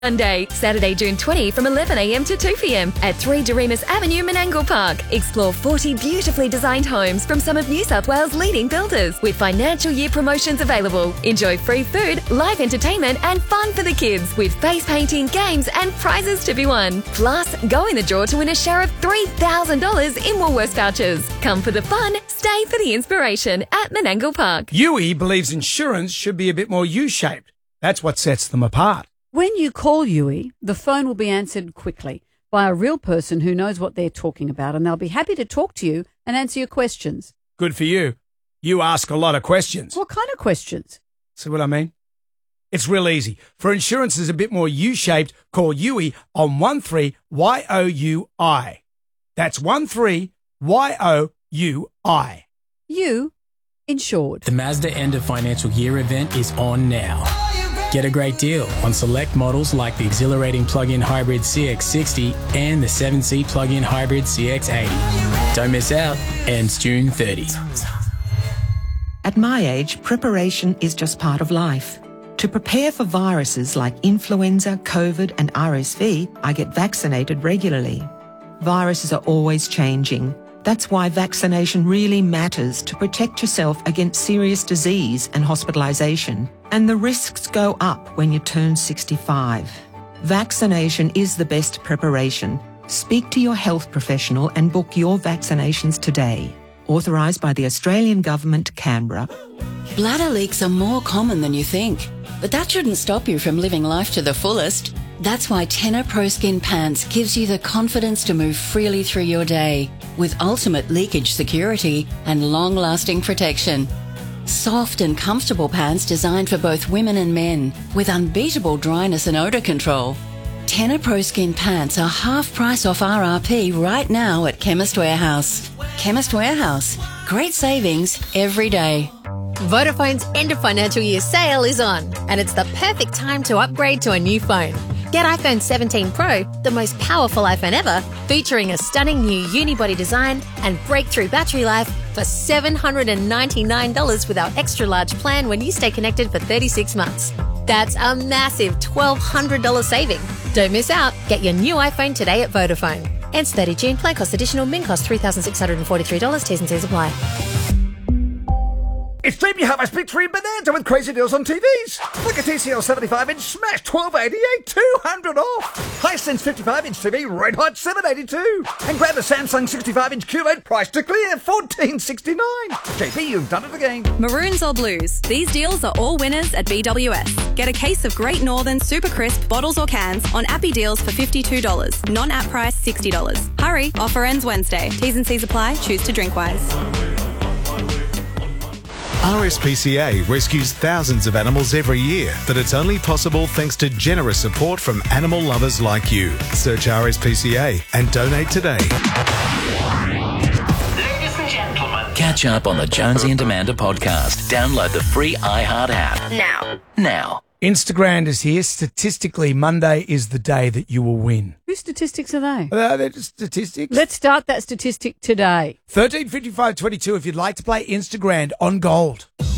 Sunday, Saturday, June 20 from 11 a.m. to 2 p.m. at 3 Doremus Avenue, Menangle Park. Explore 40 beautifully designed homes from some of New South Wales' leading builders with financial year promotions available. Enjoy free food, live entertainment and fun for the kids with face painting, games and prizes to be won. Plus, go in the draw to win a share of $3,000 in Woolworths vouchers. Come for the fun, stay for the inspiration at Menangle Park. Yui believes insurance should be a bit more U-shaped. That's what sets them apart. When you call Yui, the phone will be answered quickly by a real person who knows what they're talking about, and they'll be happy to talk to you and answer your questions. Good for you. You ask a lot of questions. What kind of questions? See what I mean? It's real easy. For insurance is a bit more U-shaped, call Yui on 13YOUI. That's 13YOUI. You insured. The Mazda end of financial year event is on now. Get a great deal on select models like the exhilarating plug-in hybrid CX-60 and the 7-seat plug-in hybrid CX-80. Don't miss out. Ends June 30. At my age, preparation is just part of life. To prepare for viruses like influenza, COVID and RSV, I get vaccinated regularly. Viruses are always changing. That's why vaccination really matters to protect yourself against serious disease and hospitalisation. And the risks go up when you turn 65. Vaccination is the best preparation. Speak to your health professional and book your vaccinations today. Authorised by the Australian Government, Canberra. Bladder leaks are more common than you think, but that shouldn't stop you from living life to the fullest. That's why Tena Pro Skin Pants gives you the confidence to move freely through your day with ultimate leakage security and long-lasting protection. Soft and comfortable pants designed for both women and men with unbeatable dryness and odour control. Tena Pro Skin Pants are half price off RRP right now at Chemist Warehouse. Chemist Warehouse. Great savings every day. Vodafone's end of financial year sale is on, and it's the perfect time to upgrade to a new phone. Get iPhone 17 Pro, the most powerful iPhone ever, featuring a stunning new unibody design and breakthrough battery life for $799 with our extra large plan when you stay connected for 36 months. That's a massive $1,200 saving. Don't miss out. Get your new iPhone today at Vodafone. Ends 30 June. Plan cost additional. Min cost $3,643. T's and C's apply. It's Jamie Harvey's Big 3 Bonanza with crazy deals on TVs. Like a TCL 75-inch Smash $12.88, $200 off. Hisense 55-inch TV Red Hot $7.82. And grab a Samsung 65-inch QLED price to clear $14.69. JP, you've done it again. Maroons or blues, these deals are all winners at BWS. Get a case of Great Northern Super Crisp bottles or cans on Appy deals for $52. Non-app price $60. Hurry, offer ends Wednesday. T's and C's apply. Choose to drink wise. RSPCA rescues thousands of animals every year, but it's only possible thanks to generous support from animal lovers like you. Search RSPCA and donate today. Ladies and gentlemen, catch up on the Jonesy and Amanda podcast. Download the free iHeart app. Now. Instagram is here. Statistically, Monday is the day that you will win. Whose statistics are they? They're just statistics. Let's start that statistic today. 135522 if you'd like to play Instagram on gold.